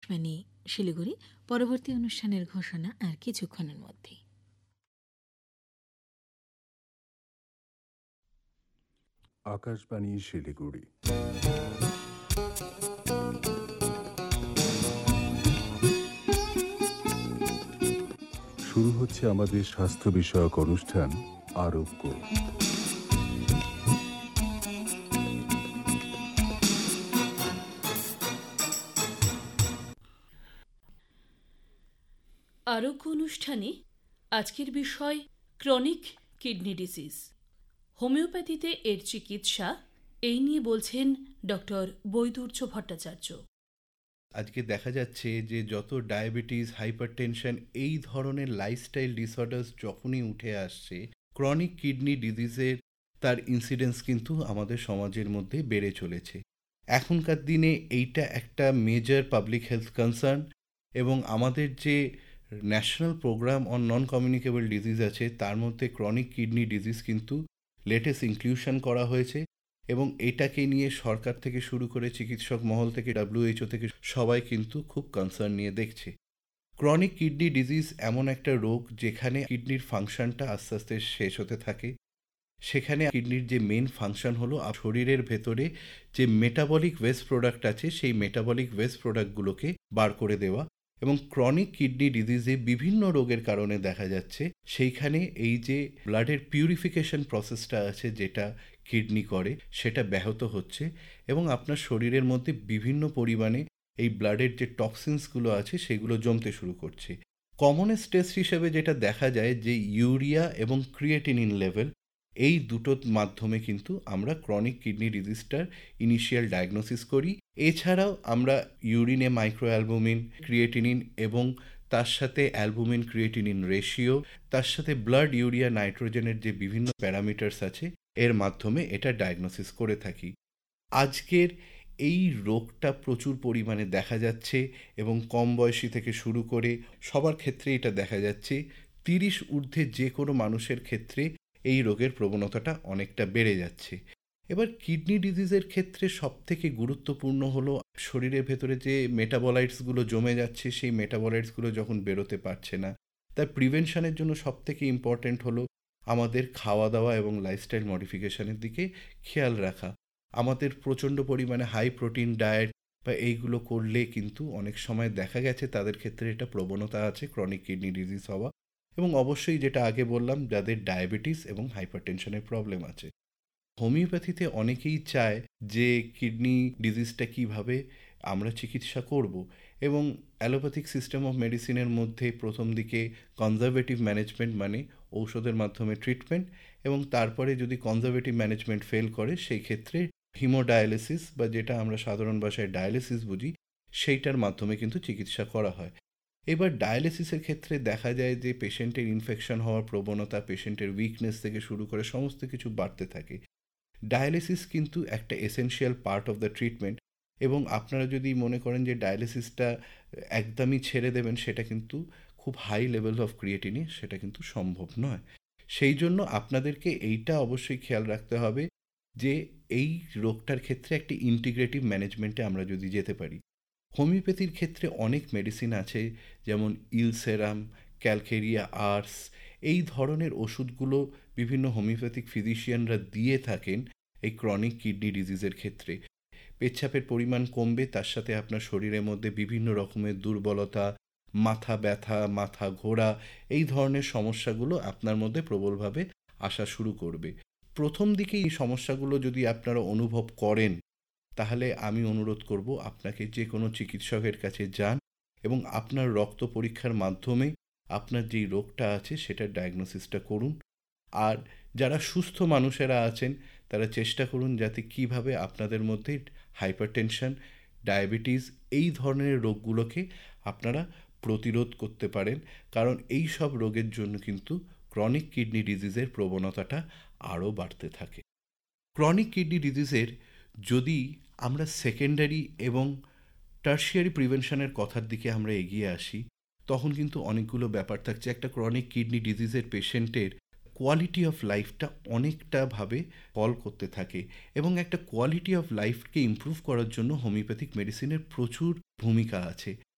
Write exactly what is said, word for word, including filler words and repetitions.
আকাশবাণী শিলিগুড়ি। পরবর্তী অনুষ্ঠানের ঘোষণা আর কিছুক্ষণের মধ্যেই। আকাশবাণী শিলিগুড়ি। শুরু হচ্ছে আমাদের স্বাস্থ্য বিষয়ক অনুষ্ঠান আরোগ্য। আরোগ্য অনুষ্ঠানে আজকের বিষয় ক্রনিক কিডনি ডিজিজ। হোমিওপ্যাথিতে এর চিকিৎসা, এই নিয়ে বলছেন ডক্টর বৈদুর্য ভট্টাচার্য। আজকে দেখা যাচ্ছে যে যত ডায়াবেটিস, হাইপারটেনশন এই ধরনের লাইফস্টাইল ডিসঅর্ডার্স যখনই উঠে আসছে, ক্রনিক কিডনি ডিজিজের তার ইনসিডেন্স কিন্তু আমাদের সমাজের মধ্যে বেড়ে চলেছে। এখনকার দিনে এইটা একটা মেজর পাবলিক হেলথ কনসার্ন, এবং আমাদের যে national programme on non communicable disease আছে তার মধ্যে ক্রনিক কিডনি ডিজিজ কিন্তু লেটেস্ট ইনক্লুশন করা হয়েছে, এবং এটাকে নিয়ে সরকার থেকে শুরু করে চিকিৎসক মহল থেকে ডাব্লিউএইচও থেকে সবাই কিন্তু খুব কনসার্ন নিয়ে দেখছে। ক্রনিক কিডনি ডিজিজ এমন একটা রোগ যেখানে কিডনির ফাংশনটা আস্তে আস্তে শেষ হতে থাকে। সেখানে কিডনির যে মেন ফাংশন হলো শরীরের ভেতরে যে মেটাবলিক ওয়েস্ট প্রোডাক্ট আছে সেই মেটাবলিক ওয়েস্ট প্রোডাক্টগুলোকে বার করে দেওয়া, এবং ক্রনিক কিডনি ডিজিজে বিভিন্ন রোগের কারণে দেখা যাচ্ছে সেইখানে এই যে ব্লাডের পিউরিফিকেশন প্রসেসটা আছে যেটা কিডনি করে সেটা ব্যাহত হচ্ছে, এবং আপনার শরীরের মধ্যে বিভিন্ন পরিমাণে এই ব্লাডের যে টক্সিনসগুলো আছে সেগুলো জমতে শুরু করছে। কমনেস্ট টেস্ট হিসেবে যেটা দেখা যায় যে ইউরিয়া এবং ক্রিয়েটিনিন লেভেল, এই দুটোর মাধ্যমে কিন্তু আমরা ক্রনিক কিডনি ডিজিজটার ইনিশিয়াল ডায়াগনোসিস করি। এছাড়াও আমরা ইউরিনে মাইক্রো অ্যালবুমিন, ক্রিয়েটিনিন এবং তার সাথে অ্যালবুমিন ক্রিয়েটিনিন রেশিও, তার সাথে ব্লাড ইউরিয়া নাইট্রোজেনের যে বিভিন্ন প্যারামিটার্স আছে এর মাধ্যমে এটা ডায়াগনোসিস করে থাকি। আজকের এই রোগটা প্রচুর পরিমাণে দেখা যাচ্ছে, এবং কম বয়সী থেকে শুরু করে সবার ক্ষেত্রে এটা দেখা যাচ্ছে। তিরিশ ঊর্ধ্বে যে কোনো মানুষের ক্ষেত্রে এই রোগের প্রবণতাটা অনেকটা বেড়ে যাচ্ছে। এবার কিডনি ডিজিজের ক্ষেত্রে সবথেকে গুরুত্বপূর্ণ হলো শরীরের ভেতরে যে মেটাবলাইটসগুলো জমে যাচ্ছে সেই মেটাবলাইটসগুলো যখন বেরোতে পারছে না, তার প্রিভেনশনের জন্য সবথেকে ইম্পর্ট্যান্ট হলো আমাদের খাওয়া দাওয়া এবং লাইফস্টাইল মডিফিকেশনের দিকে খেয়াল রাখা। আমাদের প্রচণ্ড পরিমাণে হাই প্রোটিন ডায়েট বা এইগুলো করলে কিন্তু অনেক সময় দেখা গেছে তাদের ক্ষেত্রে এটা প্রবণতা আছে ক্রনিক কিডনি ডিজিজ হওয়া, এবং অবশ্যই যেটা আগে বললাম যাদের ডায়াবেটিস এবং হাইপারটেনশনের প্রবলেম আছে। হোমিওপ্যাথিতে অনেকেই চায় যে কিডনি ডিজিজটা কিভাবে আমরা চিকিৎসা করব, এবং অ্যালোপ্যাথিক সিস্টেম অফ মেডিসিনের মধ্যে প্রথম দিকে কনজারভেটিভ ম্যানেজমেন্ট মানে ঔষধের মাধ্যমে ট্রিটমেন্ট, এবং তারপরে যদি কনজারভেটিভ ম্যানেজমেন্ট ফেল করে সেই ক্ষেত্রে হিমোডায়ালিসিস বা যেটা আমরা সাধারণ ভাষায় ডায়ালিসিস বুঝি সেইটার মাধ্যমে কিন্তু চিকিৎসা করা হয়। এবার ডায়ালিসিসের ক্ষেত্রে দেখা যায় যে পেশেন্টের ইনফেকশন হওয়ার প্রবণতা, পেশেন্টের উইকনেস থেকে শুরু করে সমস্ত কিছু বাড়তে থাকে। ডায়ালিসিস কিন্তু একটা essential part of the treatment, এবং আপনারা যদি মনে করেন যে ডায়ালিসিসটা একদমই ছেড়ে দেবেন সেটা কিন্তু খুব হাই লেভেল অফ ক্রিয়েটিনিন সেটা কিন্তু সম্ভব নয়। সেই জন্য আপনাদেরকে এইটা অবশ্যই খেয়াল রাখতে হবে যে এই রোগটার ক্ষেত্রে একটি ইন্টিগ্রেটিভ ম্যানেজমেন্টে আমরা যদি যেতে পারি। হোমিওপ্যাথির ক্ষেত্রে অনেক মেডিসিন আছে, যেমন ইলসেরাম, ক্যালকেরিয়া আর্স, এই ধরনের ওষুধগুলো বিভিন্ন হোমিওপ্যাথিক ফিজিশিয়ানরা দিয়ে থাকেন এই ক্রনিক কিডনি ডিজিজের ক্ষেত্রে। পেচ্ছাপের পরিমাণ কমবে, তার সাথে আপনার শরীরের মধ্যে বিভিন্ন রকমের দুর্বলতা, মাথা ব্যথা, মাথা ঘোরা, এই ধরনের সমস্যাগুলো আপনার মধ্যে প্রবলভাবে আসা শুরু করবে। প্রথম দিকে এই সমস্যাগুলো যদি আপনারা অনুভব করেন তাহলে আমি অনুরোধ করব আপনাকে যে কোনো চিকিৎসকের কাছে যান, এবং আপনার রক্ত পরীক্ষার মাধ্যমে আপনার যেই রোগটা আছে সেটার ডায়াগনোসিসটা করুন। আর যারা সুস্থ মানুষেরা আছেন তারা চেষ্টা করুন যাতে কিভাবে আপনাদের মধ্যে হাইপারটেনশন, ডায়াবেটিস এই ধরনের রোগগুলোকে আপনারা প্রতিরোধ করতে পারেন, কারণ এই সব রোগের জন্য কিন্তু ক্রনিক কিডনি ডিজিজের প্রবণতাটা আরও বাড়তে থাকে। ক্রনিক কিডনি ডিজিজের যদি আমরা সেকেন্ডারি এবং টার্সিয়ারি প্রিভেনশনের কথার দিকে আমরা এগিয়ে আসি তখন কিন্তু অনেকগুলো ব্যাপার থাকছে। একটা ক্রনিক কিডনি ডিজিজের পেশেন্টের কোয়ালিটি অফ লাইফটা অনেকটাভাবে ফল করতে থাকে, এবং একটা কোয়ালিটি অফ লাইফকে ইমপ্রুভ করার জন্য হোমিওপ্যাথিক মেডিসিনের প্রচুর ভূমিকা আছে।